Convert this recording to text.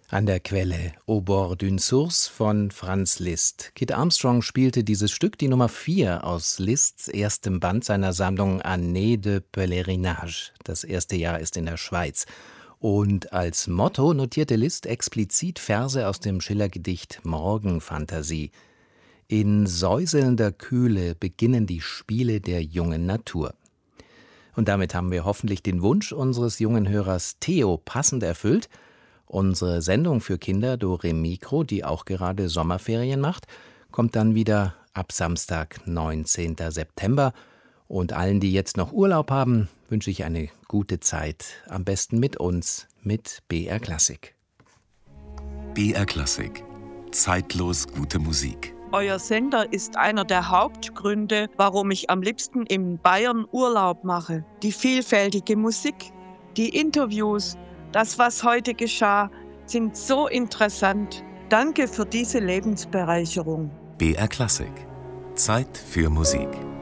An der Quelle Au bord d'une source von Franz Liszt. Kit Armstrong spielte dieses Stück, die Nummer 4 aus Liszts erstem Band seiner Sammlung Année de Pèlerinage. Das erste Jahr ist in der Schweiz. Und als Motto notierte Liszt explizit Verse aus dem Schiller-Gedicht Morgenphantasie. In säuselnder Kühle beginnen die Spiele der jungen Natur. Und damit haben wir hoffentlich den Wunsch unseres jungen Hörers Theo passend erfüllt. Unsere Sendung für Kinder Dore Mikro, die auch gerade Sommerferien macht, kommt dann wieder ab Samstag, 19. September. Und allen, die jetzt noch Urlaub haben, wünsche ich eine gute Zeit. Am besten mit uns, mit BR Klassik. BR Klassik. Zeitlos gute Musik. Euer Sender ist einer der Hauptgründe, warum ich am liebsten in Bayern Urlaub mache. Die vielfältige Musik, die Interviews, das, was heute geschah, sind so interessant. Danke für diese Lebensbereicherung. BR Klassik. Zeit für Musik.